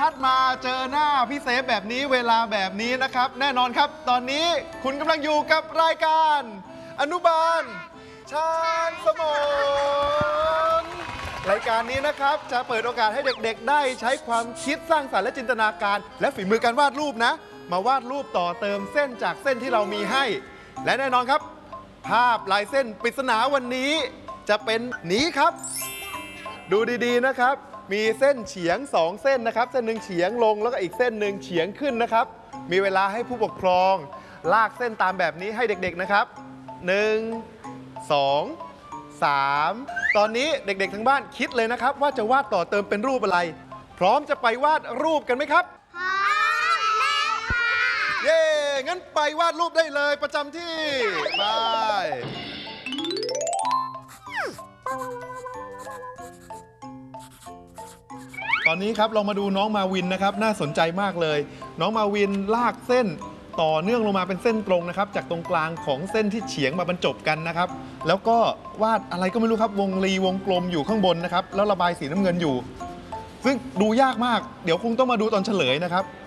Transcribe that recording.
ทัศน์มาเจอหน้าพี่เซฟแบบนี้เวลาแบบนี้นะครับแน่นอนครับตอนนี้คุณกำลังอยู่กับรายการอนุบาลชาญสมรรายการนี้นะครับจะเปิดโอกาสให้เด็กๆได้ใช้ความคิดสร้างสรรค์และจินตนาการและฝีมือการวาดรูปนะมาวาดรูปต่อเติมเส้นจากเส้นที่เรามีให้และแน่นอนครับภาพลายเส้นปริศนาวันนี้จะเป็นนี้ครับดูดีๆนะครับมีเส้นเฉียง2เส้นนะครับเส้นหนึ่งเฉียงลงแล้วก็อีกเส้นหนึ่งเฉียงขึ้นนะครับมีเวลาให้ผู้ปกครองลากเส้นตามแบบนี้ให้เด็กๆนะครับ1 2 3ตอนนี้เด็กๆทั้งบ้านคิดเลยนะครับว่าจะวาดต่อเติมเป็นรูปอะไรพร้อมจะไปวาดรูปกันไหมครับพร้อมแล้วค่ะเย้งั้นไปวาดรูปได้เลยประจำที่ไปตอนนี้ครับเรามาดูน้องมาวินนะครับน่าสนใจมากเลยน้องมาวินลากเส้นต่อเนื่องลงมาเป็นเส้นตรงนะครับจากตรงกลางของเส้นที่เฉียงมาบรรจบกันนะครับแล้วก็วาดอะไรก็ไม่รู้ครับวงรีวงกลมอยู่ข้างบนนะครับแล้วระบายสีน้ำเงินอยู่ซึ่งดูยากมากเดี๋ยวคงต้องมาดูตอนเฉลยนะครับ